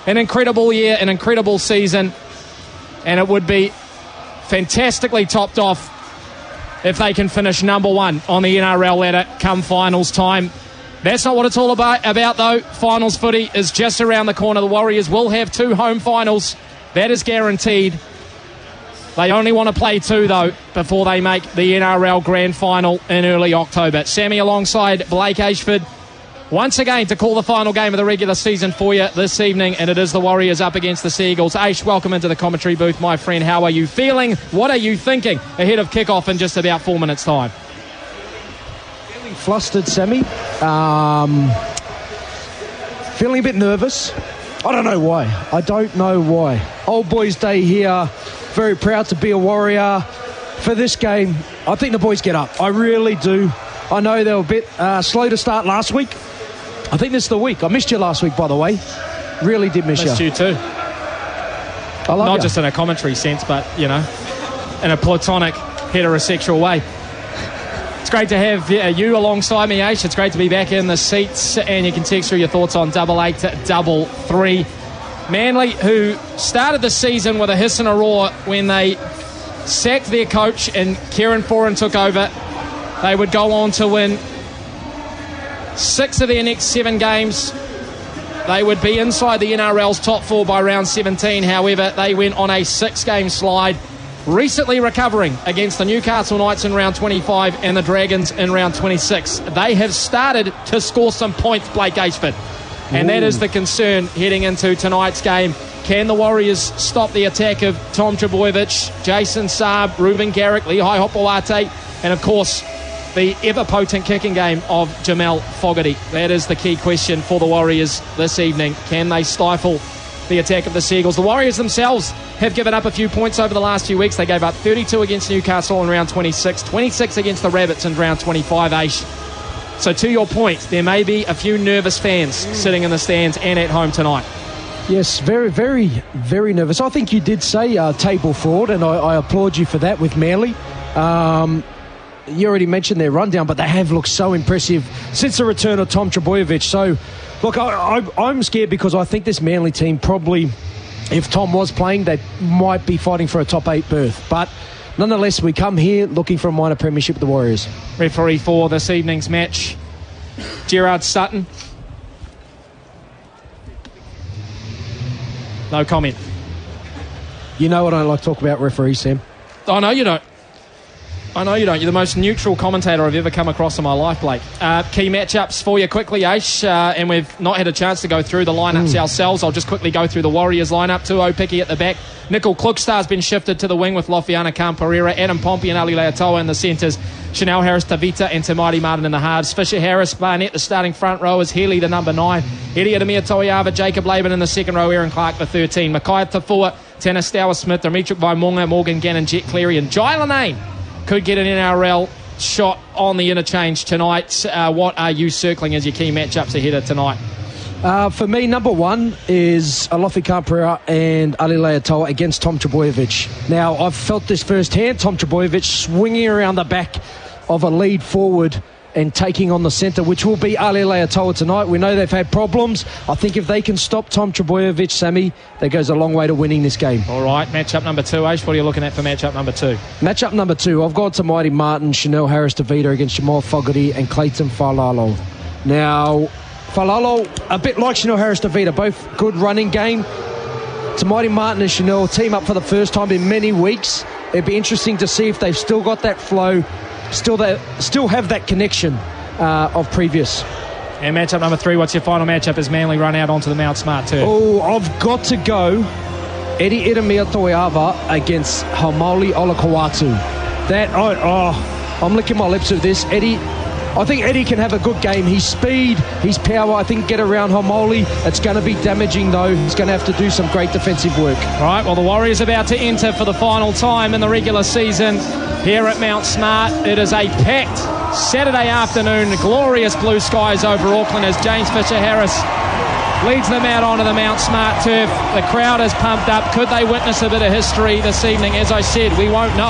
an incredible year, an incredible season, and it would be fantastically topped off if they can finish number one on the NRL ladder come finals time. That's not what it's all about though. Finals footy is just around the corner. The Warriors will have 2 home finals. That is guaranteed. They only want to play 2, though, before they make the NRL Grand Final in early October. Sammy alongside Blake Ashford once again to call the final game of the regular season for you this evening, and it is the Warriors up against the Seagulls. Aish, welcome into the commentary booth, my friend. How are you feeling? What are you thinking ahead of kickoff in just about 4 minutes' time? Feeling flustered, Sammy. Feeling a bit nervous. I don't know why. Old boys' day here. Very proud to be a Warrior for this game. I think the boys get up. I really do. I know they were a bit slow to start last week. I think this is the week. I missed you last week, by the way. Really did miss you. Missed you too. I love Not you. just in a commentary sense, but, you know, in a platonic, heterosexual way. It's great to have you alongside me, Aish. It's great to be back in the seats, and you can text through your thoughts on 8833. Manly, who started the season with a hiss and a roar when they sacked their coach and Kieran Foran took over. They would go on to win 6 of their next 7 games. They would be inside the NRL's top 4 by round 17. However, they went on a 6-game slide, recently recovering against the Newcastle Knights in round 25 and the Dragons in round 26. They have started to score some points, Blake Ashford. And that is the concern heading into tonight's game. Can the Warriors stop the attack of Tom Trbojevic, Jason Saab, Ruben Garrick, Lehigh Hopewate, and of course the ever-potent kicking game of Jamel Fogarty? That is the key question for the Warriors this evening. Can they stifle the attack of the Seagulls? The Warriors themselves have given up a few points over the last few weeks. They gave up 32 against Newcastle in round 26, 26 against the Rabbits in round 25. So to your point, there may be a few nervous fans sitting in the stands and at home tonight. Yes, very, very, very nervous. I think you did say table fraud, and I applaud you for that with Manly. You already mentioned their rundown, but they have looked so impressive since the return of Tom Trbojevic. So, look, I'm scared because I think this Manly team probably, if Tom was playing, they might be fighting for a top 8 berth. But nonetheless, we come here looking for a minor premiership with the Warriors. Referee for this evening's match, Gerard Sutton. No comment. You know I don't like to talk about referees, Sam. I know you don't. You're the most neutral commentator I've ever come across in my life, Blake. Key matchups for you quickly, Aish, and we've not had a chance to go through the lineups ourselves. I'll just quickly go through the Warriors lineup. Tuo Piki at the back. Nickel Klukstar's been shifted to the wing with Lofiana Khan-Pereira, Adam Pompey and Ali Leatoa in the centres, Chanel Harris-Tavita and Tamati Martin in the halves, Fisher Harris, Barnett the starting front rowers, Healy the number 9, Eddie Ademir Toiava, Jacob Laban in the second row, Aaron Clark the 13, Makai Tafua, Tanner Stour-Smith, Dimitri Vaimunga, Morgan Gannon, Jet Cleary and Jai Lanane could get an NRL shot on the interchange tonight. What are you circling as your key matchups ahead of tonight? For me, number 1 is Alofi Khan-Pereira and Ali Leatoa against Tom Trbojevic. Now, I've felt this firsthand. Tom Trbojevic swinging around the back of a lead forward and taking on the centre, which will be Ali Leatoa tonight. We know they've had problems. I think if they can stop Tom Trbojevic, Sammy, that goes a long way to winning this game. All right, matchup number 2, Aish. What are you looking at for matchup number 2? Matchup number 2, I've got Tamati Martin, Chanel Harris-Tavita against Jamal Fogarty and Clayton Falalo. Now, Falalo, a bit like Chanel Harris-Tavita, both good running game. Tamati Martin and Chanel team up for the first time in many weeks. It'd be interesting to see if they've still got that flow, still have that connection of previous. And matchup number 3, what's your final matchup as Manly run out onto the Mount Smart turf? Oh, I've got to go Eddie Idemia Toiava against Haumole Olakau'atu. I'm licking my lips with this. I think Eddie can have a good game. His speed, his power, I think, get around Haumole. It's going to be damaging, though. He's going to have to do some great defensive work. All right, well, the Warriors about to enter for the final time in the regular season here at Mount Smart. It is a packed Saturday afternoon, glorious blue skies over Auckland as James Fisher-Harris leads them out onto the Mount Smart turf. The crowd is pumped up. Could they witness a bit of history this evening? As I said, we won't know